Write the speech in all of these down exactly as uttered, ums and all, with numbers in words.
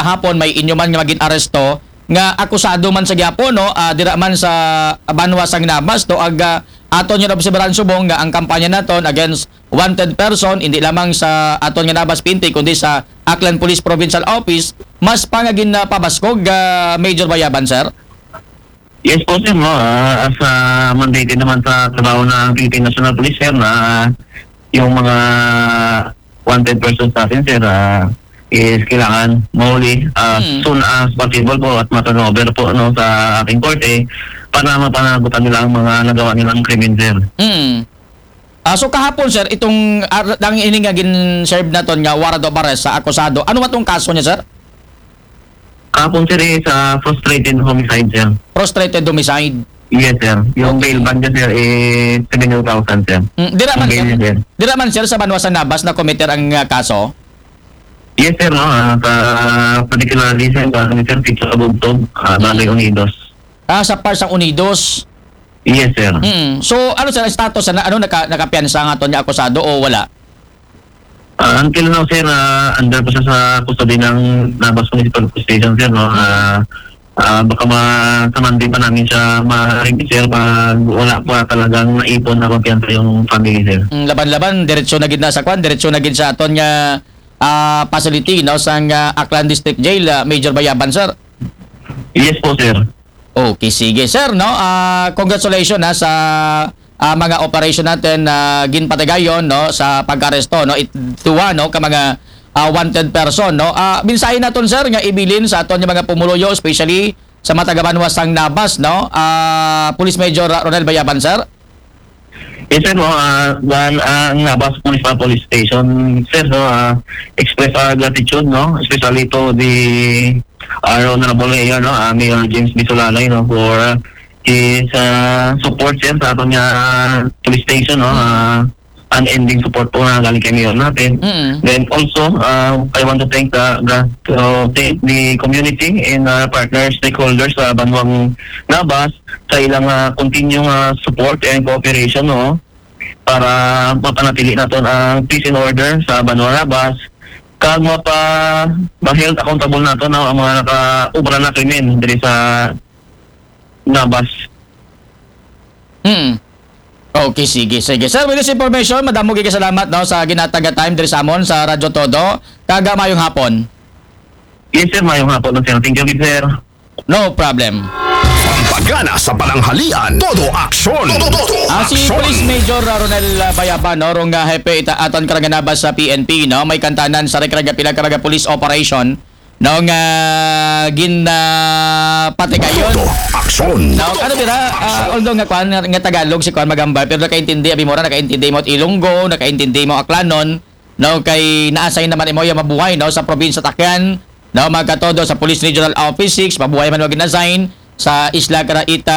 gahapon may inyo man nga maging aresto nga akusado man sa gyapon no uh, dira man sa banwa sang Nabas to aga aton nga obserbaran subong nga ang kampanya naton against wanted person hindi lamang sa aton nga Nabas P N P kundi sa Aklan Police Provincial Office mas pangagin na pabaskog uh, Major Bayaban, sir. Yes po sir, no? Uh, as uh, mandated naman sa trabaho ng Philippine National Police sir na yung mga wanted persons natin sir uh, is kailangan mahuli uh, hmm. soon as possible po at maturnover po no, sa ating korte para mapanagutan nila ang mga nagawa nilang krimen sir. Hmm. Uh, so kahapon sir, itong uh, lang ini nga gin-serve naton nga warrant of arrest sa akusado. Ano ba tong kaso niya sir? Kahapon sir is uh, frustrated homicide sir. Frustrated homicide. Yes sir. Yung Okay. bail bond niya sir is seventy thousand sir. Mm, dira man Yung bail sir, niya, sir. dira man sir sa banwa sa Nabas na committer ang uh, kaso. Yes sir, no? Uh, uh, particularly sir, uh, sir, Pizza Bugtog, uh, Barangay Unidos. Ah, sa Pars ang Unidos. Yes sir. Mm. So ano sir ang status na ano naka nakapiyansa nga to niya akusado o wala? Uh, until now sir, uh, under po siya sa custody ng Nabas Municipal Police Station sir, no? Uh, uh, baka masamandin pa namin siya ma-ring sir pag wala pa talagang naipon na kumpiyansa yung family sir. Mm, laban-laban diretso na gid na sa kwan, diretso na gid sa aton nga ah, facility no sa nga Aklan District Jail, ah, Major Bayaban sir. Yes po sir. Okay, sige sir no. Ah, congratulations na sa ah, mga operation natin na ginpatagayon no sa pag-aresto no ituwa no ka mga ah, wanted person no. Ah, mensahe naton sir nga ibilin sa aton nga mga pumuluyo especially sa mga taga-banwa sang Nabas no. Ah, Police Major Ronel Bayaban sir. Yes sir, no, uh, dan ang Nabas Municipal Police Station, sir, no, uh, express our gratitude, no, especially to the our Honorable Mayor, no, uh, Mayor James Bisolalay, no, for uh, his uh, support, sir, sa ating uh, police station, no, uh, unending support po na galing kay Mayor natin. Mm. Then also, uh, I want to thank the, the, uh, thank the community and our partners, stakeholders sa Banwang Nabas sa ilang uh, continuing uh, support and cooperation no, para mapanatili natin ang peace and order sa Banwang Nabas kag mapa ma-held accountable nato no, ang mga naka-ubra na krimen diri sa Nabas. Mm. Okay, sige, sige. Sir, with this information, madamo gyud salamat no sa ginataga time diri sa amon sa Radyo Todo. Kaga mayong hapon. Yes sir, mayong hapon sir. Thank you sir. No problem. Pampagana sa pananghalian, todo aksyon! Todo Ah, si aksyon! Police Major Ronel Bayaban, no, rong uh, hepe ita aton karaganabas sa P N P, no, may kantanan sa rekraga pinakaraga police operation, no, nga gin uh, patikayon. Todo aksyon! No, ano dira, uh, although nga kwan nga Tagalog si kwan magambay, pero nakaintindi abi mo ra, nakaintindi mo at Ilonggo, nakaintindi mo Aklanon, no, kay na-assign naman imo yung mabuhay no sa probinsya Takyan, no, magkatodo sa Police Regional Office six, mabuhay man wag na-assign sa Isla Caraita,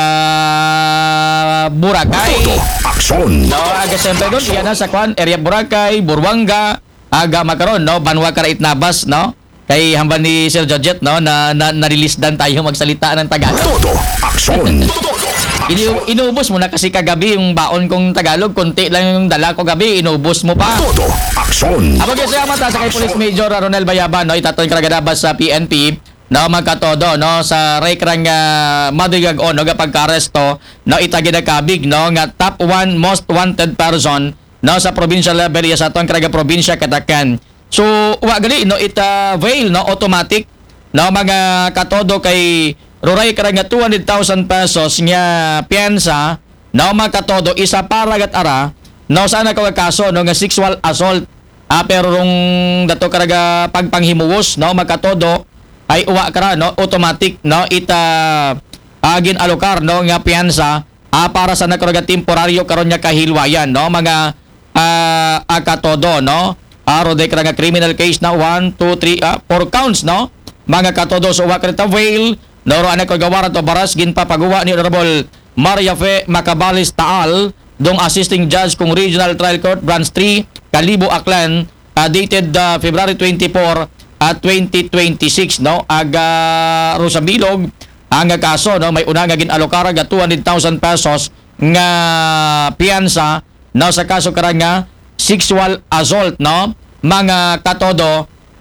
Boracay. Todo aksyon! No, aga siyempre doon, yan na sa kwan, area Boracay, Burwanga, aga makaron, no, Banwa Carait Nabas, no, kay hamban ni Sir Jojet, no, na, na, na-release dan tayo magsalita ng Tagalog. Todo aksyon! Inu inubos mo na kasi kagabi yung baon kong Tagalog, konti lang yung dala ko gabi, inubos mo pa. Todo aksyon! Abo kasi mata sa kay Police Major Ronel Bayaban, no, itatoy karagadabas sa P N P, no, magkatodo, no, sa rekrang uh, madigag o, no, pagka-aresto, no, itaginakabig, no, nga top one most wanted person, no, sa provincial level, sa atong karaga probinsya, Katakan. So, wa gali, no, ita veil, no, automatic, no, mga katodo kay Ruray karang two hundred thousand pesos nga piyansa, no, magkatodo, isa para gat ara, no, sana ko kaso, no, nga sexual assault, ah, pero rung dato karaga pagpanghimuwos, no, magkatodo, ay uwa kara no automatic no ita agin alokar no nga piyansa ah, para sa nakaraga temporaryo karon nya kahilwayan no mga uh, akatodo no aro de kara nga criminal case na one two three four counts no mga katodo so uwa karita veil no ro anak kagawaran to baras gin papagawa ni Honorable Maria Fe Macabalis Taal dong assisting judge kung Regional Trial Court Branch three Kalibo Aklan uh, dated uh, February twenty-fourth at twenty twenty-six no aga Rosabilog ang kaso no may una nga ginalokara ga two hundred thousand pesos nga piyansa no sa kaso karang nga sexual assault no mga katodo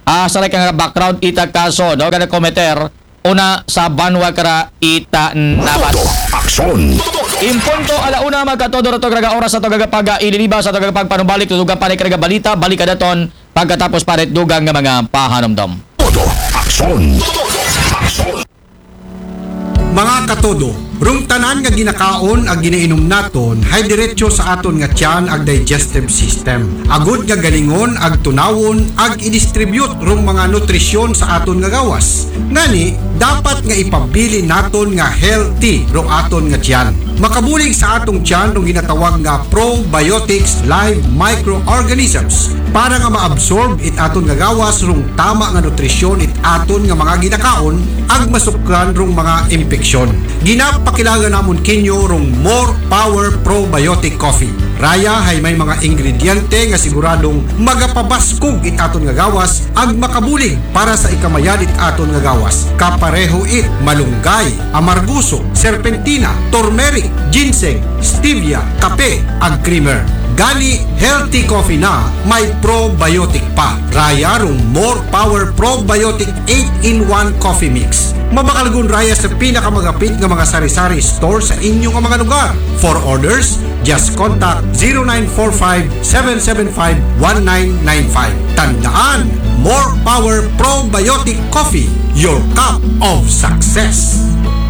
Ah, sa like nga background ita kaso no kada kometer una sa banwa kara ita nabas. Todo aksyon. Impunto alauna magkatodo rato graga oras sa to gagapaga ililiba sa to gagapagpanubalik tudugan pa graga balita balik kadaton pagkatapos paret dugang nga mga pahanomdom. Todo aksyon. Aksyon. Mga katodo, rung tanan nga ginakaon ag ginainom naton hay diretso sa aton nga tiyan ag digestive system. Agud nga galingon ag tunawon ag i-distribute rung mga nutrisyon sa aton nga gawas. Ngani, dapat nga ipabili naton nga healthy rung aton nga tiyan. Makabulig sa atong tiyan rung ginatawag nga probiotics live microorganisms para nga maabsorb it aton nga gawas rung tama nga nutrisyon it aton nga mga ginakaon ag masukran rung mga impeksyon. Ginapakilala namon kinyo rung More Power Probiotic Coffee. Raya hay may mga ingrediente nga siguradong magapabaskog it aton nga gawas ag makabulig para sa ikamayan it aton nga gawas. Kapareho it malunggay, amarguso, serpentina, turmeric, ginseng, stevia, kape ag creamer. Gani healthy coffee na may probiotic pa. Raya rung More Power Probiotic eight in one Coffee Mix. Mabakalgun raya sa pinakamagapit nga mga sari-sari store sa inyong mga lugar. For orders, just contact zero nine four five, seven seven five, one nine nine five. Tandaan, More Power Probiotic Coffee, your cup of success.